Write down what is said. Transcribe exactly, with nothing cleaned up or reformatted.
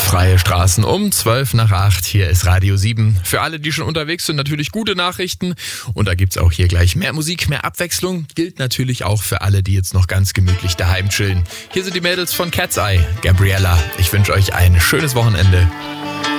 Freie Straßen um zwölf nach acht. Hier ist Radio sieben. Für alle, die schon unterwegs sind, natürlich gute Nachrichten. Und da gibt's auch hier gleich mehr Musik, mehr Abwechslung. Gilt natürlich auch für alle, die jetzt noch ganz gemütlich daheim chillen. Hier sind die Mädels von Cat's Eye, Gabriella. Ich wünsche euch ein schönes Wochenende.